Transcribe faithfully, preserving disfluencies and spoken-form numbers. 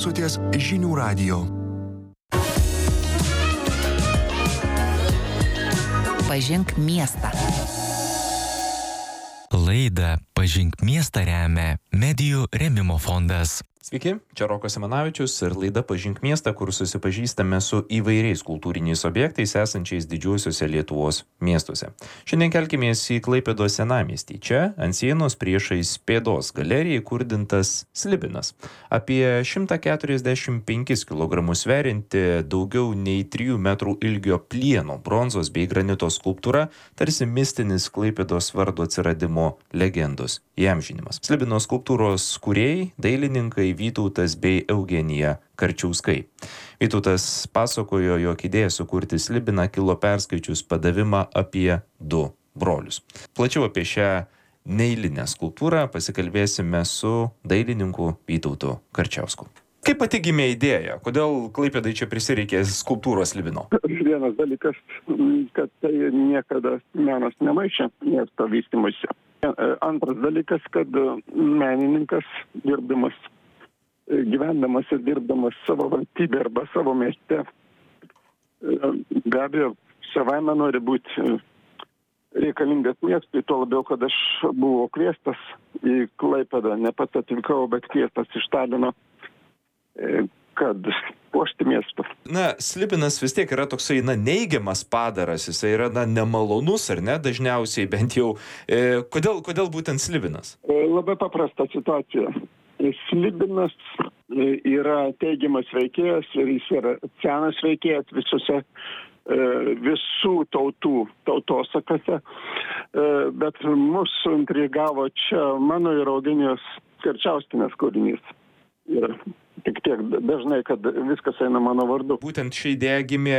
klausotės Žinių radijo. Pažink miestą. Laidą Pažink miestą remia Medijų rėmimo fondas. Sveiki, čia Rokas Simanavičius ir laida Pažink miestą, kur susipažįstame su įvairiais kultūriniais objektais esančiais didžiuosiuose Lietuvos miestuose. Šiandien kelkimės į Klaipėdos senamiestį. Čia ant sienos priešais Pėdos galerijai įkurdintas Slibinas. Apie šimtą keturiasdešimt penkis kilogramus sverianti daugiau nei trijų metrų ilgio plieno, bronzos bei granito skulptūra, tarsi mistinis Klaipėdos vardo atsiradimo legendos įamžinimas. Slibino skulptūros kūrėjai, dailininkai Vytautas bei Eugenija Karčiauskai. Vytautas pasakojo, jog idėja sukurti Slibiną kilo perskaičius padavimą apie du brolius. Plačiau apie šią neeilinę skulptūrą pasikalbėsime su dailininku Vytautu Karčiausku. Kaip pati gimė idėja? Kodėl Klaipėdai čia prisireikė skulptūros Slibino? Vienas dalykas, kad tai niekada menas nemaišė miesto vystymuisi. Antras dalykas, kad menininkas dirbdamas, gyvendamas ir dirbdamas savo valstybė arba savo mieste, be abejo, savaime nori būti reikalingas miestui, tuo labiau, kad aš buvau kviestas į Klaipėdą, ne pats atvykau, bet kviestas iš Talino, kad puošti miestą. Na, Slibinas vis tiek yra toksai, na, neigiamas padaras, jisai yra, na, nemalonus, ar ne, dažniausiai bent jau. E, kodėl, kodėl būtent Slibinas? Labai paprasta situacija. Slibinas yra teigiamas veikėjas ir jis yra senas veikėjas visose, visų tautų tautosakose, bet mus intrigavo čia mano ir Eugenijos Karčiauskienės kūrinys. Ir tik tiek dažnai, kad viskas eina mano vardu. Būtent ši idėja gimė